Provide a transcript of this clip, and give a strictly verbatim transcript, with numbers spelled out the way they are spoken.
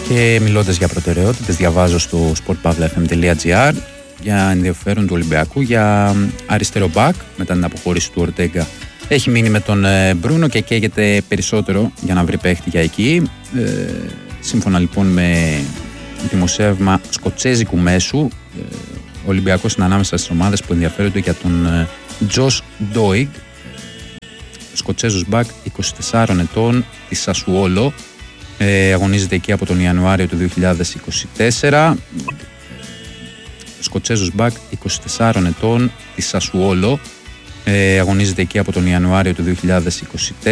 Και μιλώντας για προτεραιότητες, διαβάζω στο sportpavlafm.gr για ενδιαφέρον του Ολυμπιακού για αριστερό μπακ μετά την αποχώρηση του Ορτέγκα. Έχει μείνει με τον Μπρούνο και καίγεται περισσότερο για να βρει παίχτη για εκεί. Ε, σύμφωνα λοιπόν με δημοσίευμα σκοτσέζικου μέσου, ε, ο Ολυμπιακός είναι ανάμεσα στις ομάδες που ενδιαφέρονται για τον Τζος Ντόιγκ, Σκοτσέζος μπακ είκοσι τεσσάρων ετών της Σασουόλο. Ε, αγωνίζεται εκεί από τον Ιανουάριο του δύο χιλιάδες είκοσι τέσσερα. Σκοτσέζος μπακ είκοσι τεσσάρων ετών της Σασουόλο. Ε, αγωνίζεται εκεί από τον Ιανουάριο του δύο χιλιάδες είκοσι τέσσερα.